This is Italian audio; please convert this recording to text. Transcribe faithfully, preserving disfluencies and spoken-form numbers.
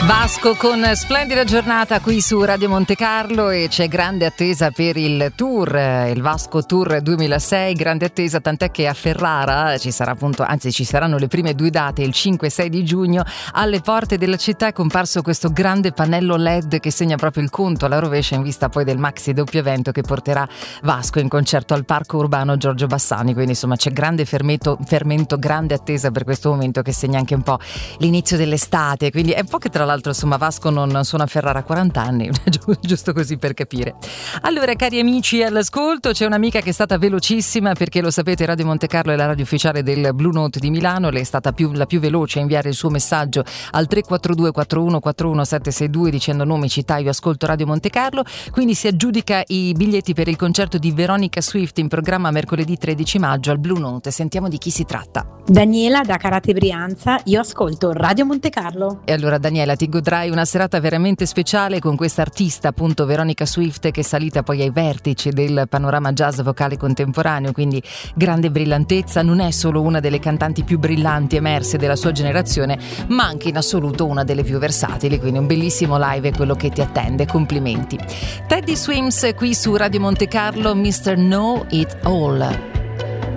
Vasco con splendida giornata qui su Radio Monte Carlo, e c'è grande attesa per il tour, il Vasco Tour duemilasei, grande attesa, tant'è che a Ferrara ci sarà appunto, anzi ci saranno le prime due date, il cinque e sei di giugno. Alle porte della città è comparso questo grande pannello L E D che segna proprio il conto alla rovescia in vista poi del maxi doppio evento che porterà Vasco in concerto al Parco Urbano Giorgio Bassani, quindi insomma c'è grande fermento, fermento, grande attesa per questo momento che segna anche un po' l'inizio dell'estate, quindi è un po' che tra l'altro insomma Vasco non suona a Ferrara a quaranta anni, giusto così per capire. Allora, cari amici all'ascolto, c'è un'amica che è stata velocissima, perché lo sapete, Radio Monte Carlo è la radio ufficiale del Blue Note di Milano. Lei è stata più, la più veloce a inviare il suo messaggio al tre quattro due quattro uno quattro uno sette sei due dicendo nome, città, io ascolto Radio Monte Carlo, quindi si aggiudica i biglietti per il concerto di Veronica Swift in programma mercoledì tredici maggio al Blue Note. Sentiamo di chi si tratta. Daniela da Carate Brianza, io ascolto Radio Monte Carlo. E allora Daniela, ti godrai una serata veramente speciale con questa artista, appunto Veronica Swift, che è salita poi ai vertici del panorama jazz vocale contemporaneo, quindi grande brillantezza. Non è solo una delle cantanti più brillanti emerse della sua generazione, ma anche in assoluto una delle più versatili, quindi un bellissimo live è quello che ti attende. Complimenti. Teddy Swims qui su Radio Monte Carlo, mister Know It All.